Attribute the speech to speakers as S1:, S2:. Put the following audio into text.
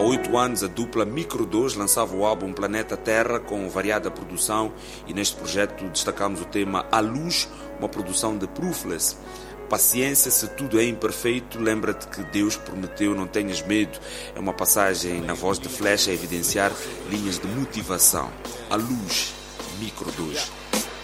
S1: 8 anos, a dupla Micro 2 lançava o álbum Planeta Terra com variada produção e neste projeto destacamos o tema A Luz, uma produção de Proofless. Paciência, se tudo é imperfeito, lembra-te que Deus prometeu, não tenhas medo. É uma passagem na voz de Flecha a evidenciar linhas de motivação. A Luz, Micro 2.